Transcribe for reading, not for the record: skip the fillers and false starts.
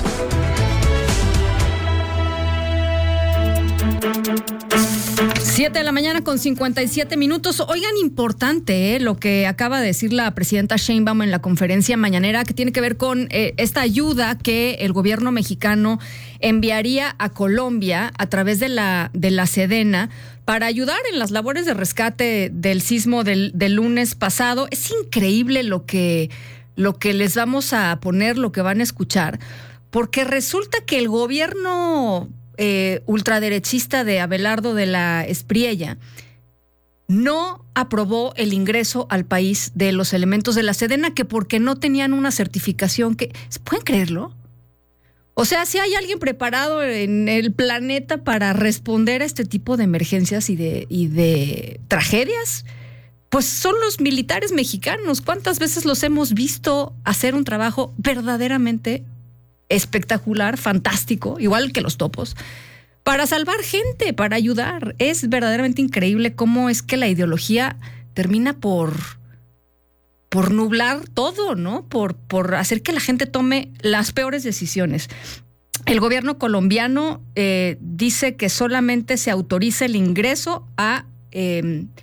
7:57 a.m. Oigan, importante lo que acaba de decir la presidenta Sheinbaum en la conferencia mañanera, que tiene que ver con esta ayuda que el gobierno mexicano enviaría a Colombia a través de la Sedena para ayudar en las labores de rescate del sismo del lunes pasado. Es increíble lo que les vamos a poner, lo que van a escuchar, porque resulta que el gobierno ultraderechista de Abelardo de la Espriella no aprobó el ingreso al país de los elementos de la Sedena, que porque no tenían una certificación que... ¿Pueden creerlo? O sea, si hay alguien preparado en el planeta para responder a este tipo de emergencias y de tragedias, pues son los militares mexicanos. ¿Cuántas veces los hemos visto hacer un trabajo verdaderamente espectacular, fantástico, igual que los topos, para salvar gente, para ayudar? Es verdaderamente increíble cómo es que la ideología termina por nublar todo, ¿no? Por hacer que la gente tome las peores decisiones. El gobierno colombiano dice que solamente se autoriza el ingreso a